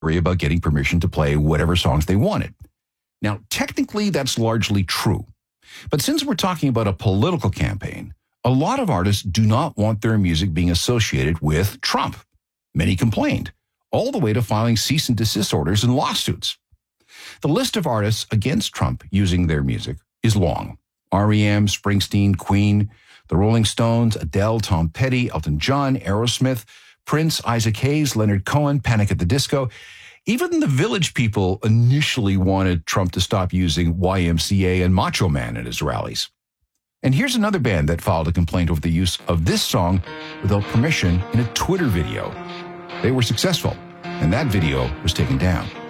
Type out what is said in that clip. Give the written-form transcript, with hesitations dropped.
worry about getting permission to play whatever songs they wanted. Now, technically, that's largely true. But since we're talking about a political campaign, a lot of artists do not want their music being associated with Trump. Many complained, all the way to filing cease and desist orders and lawsuits. The list of artists against Trump using their music is long. R.E.M., Springsteen, Queen, the Rolling Stones, Adele, Tom Petty, Elton John, Aerosmith, Prince, Isaac Hayes, Leonard Cohen, Panic at the Disco. Even the Village People initially wanted Trump to stop using YMCA and Macho Man at his rallies. And here's another band that filed a complaint over the use of this song without permission in a Twitter video. They were successful, and that video was taken down.